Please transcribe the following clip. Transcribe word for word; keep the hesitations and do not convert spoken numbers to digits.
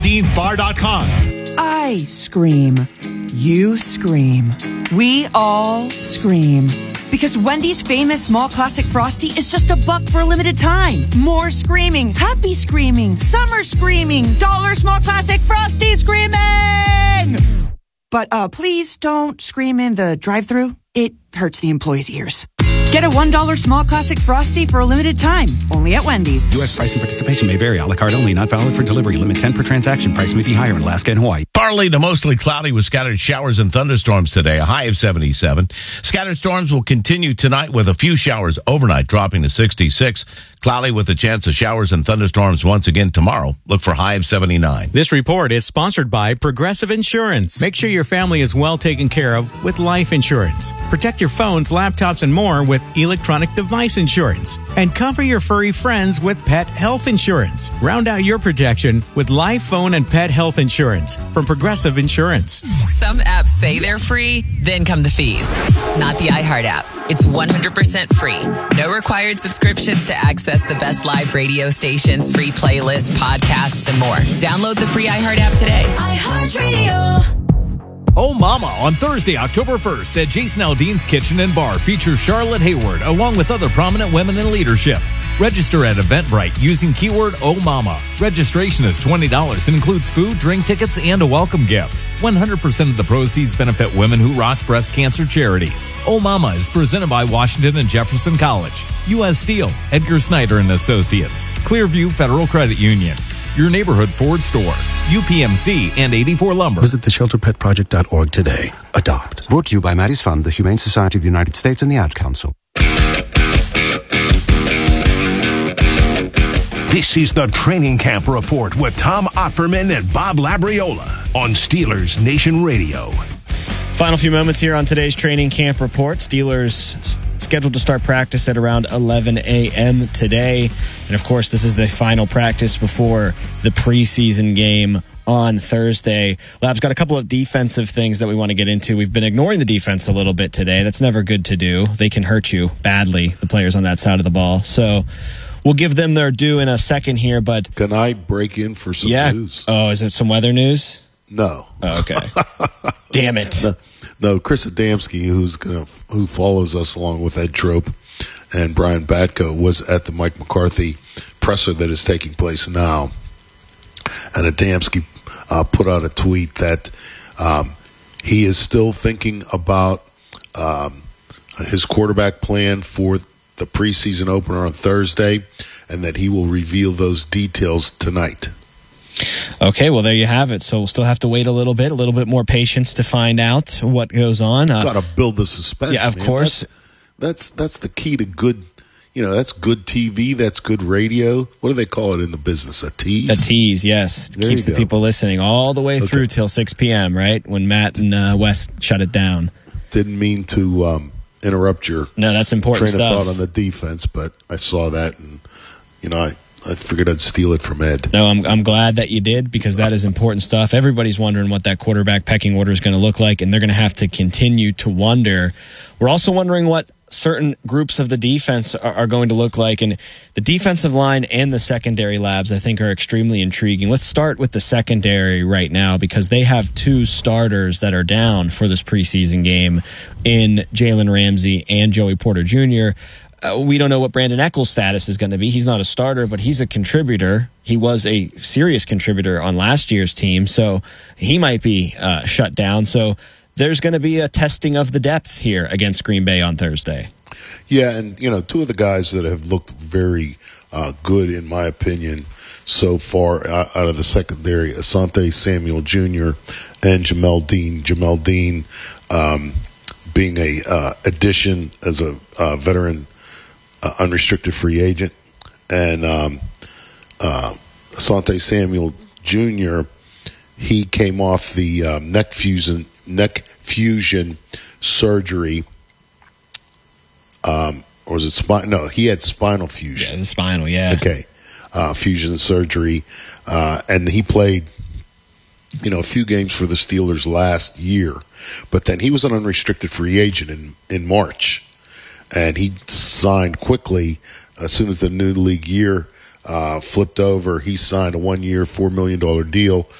deans bar dot com. I scream. You scream. We all scream. Because Wendy's famous small classic Frosty is just a buck for a limited time. More screaming, happy screaming, summer screaming, dollar small classic Frosty screaming! But uh, please don't scream in the drive-thru. It hurts the employees' ears. Get a one dollar small classic Frosty for a limited time. Only at Wendy's. U S price and participation may vary. A la carte only. Not valid for delivery. Limit ten per transaction. Price may be higher in Alaska and Hawaii. Partly to mostly cloudy with scattered showers and thunderstorms today. A high of seventy-seven. Scattered storms will continue tonight with a few showers overnight, dropping to sixty-six. Cloudy with a chance of showers and thunderstorms once again tomorrow. Look for high of seventy-nine. This report is sponsored by Progressive Insurance. Make sure your family is well taken care of with life insurance. Protect your phones, laptops, and more with electronic device insurance. And cover your furry friends with pet health insurance. Round out your protection with life, phone, and pet health insurance from Progressive Insurance. Some apps say they're free, then come the fees. Not the iHeart app. It's one hundred percent free. No required subscriptions to access the best live radio stations, free playlists, podcasts, and more. Download the free iHeart app today. iHeartRadio. Oh Mama on Thursday, October first at Jason Aldean's Kitchen and Bar features Charlotte Hayward along with other prominent women in leadership. Register at Eventbrite using keyword Oh Mama. Registration is twenty dollars and includes food, drink tickets, and a welcome gift. one hundred percent of the proceeds benefit Women Who Rock breast cancer charities. Oh Mama is presented by Washington and Jefferson College, U S Steel, Edgar Snyder and Associates, Clearview Federal Credit Union, your neighborhood Ford store, U P M C, and eighty-four Lumber. Visit the shelter pet project dot org today. Adopt. Brought to you by Maddie's Fund, the Humane Society of the United States, and the Ad Council. This is the Training Camp Report with Tom Otferman and Bob Labriola on Steelers Nation Radio. Final few moments here on today's Training Camp Report. Steelers scheduled to start practice at around eleven a.m. today. And, of course, this is the final practice before the preseason game on Thursday. Lab's got a couple of defensive things that we want to get into. We've been ignoring the defense a little bit today. That's never good to do. They can hurt you badly, the players on that side of the ball. So we'll give them their due in a second here. But can I break in for some yeah. news? Oh, is it some weather news? No. Oh, okay. Damn it. No, no, Chris Adamski, who's gonna who follows us along with Ed Trope and Brian Batko, was at the Mike McCarthy presser that is taking place now. And Adamski uh, put out a tweet that um, he is still thinking about um, his quarterback plan for the preseason opener on Thursday, and that he will reveal those details tonight. Okay, well, there you have it. So we'll still have to wait a little bit, a little bit more patience to find out what goes on. Uh, Got to build the suspense. Yeah, of man. course. That's, that's that's the key to good. You know, that's good T V. That's good radio. What do they call it in the business? A tease. A tease, yes. There Keeps the go. people listening all the way okay. through till six p.m. Right when Matt and uh, Wes shut it down. Didn't mean to um, interrupt your no, that's important train stuff. of thought on the defense, but I saw that and you know I. I figured I'd steal it from Ed. No, I'm I'm glad that you did because that is important stuff. Everybody's wondering what that quarterback pecking order is going to look like, and they're going to have to continue to wonder. We're also wondering what certain groups of the defense are, are going to look like, and the defensive line and the secondary labs, I think, are extremely intriguing. Let's start with the secondary right now because they have two starters that are down for this preseason game in Jalen Ramsey and Joey Porter Junior Uh, we don't know what Brandon Echols' status is going to be. He's not a starter, but he's a contributor. He was a serious contributor on last year's team, so he might be uh, shut down. So there's going to be a testing of the depth here against Green Bay on Thursday. Yeah, and, you know, two of the guys that have looked very uh, good, in my opinion, so far uh, out of the secondary, Asante Samuel Junior and Jamel Dean. Jamel Dean um, being a uh, addition as a uh, veteran Uh, unrestricted free agent, and um, uh, Asante Samuel Junior He came off the um, neck fusion neck fusion surgery, um, or was it spine? No, he had spinal fusion. Yeah, the spinal. Yeah. Okay, uh, fusion surgery, uh, and he played, you know, a few games for the Steelers last year, but then he was an unrestricted free agent in in March. And he signed quickly as soon as the new league year uh, flipped over. He signed a one-year, four million dollars deal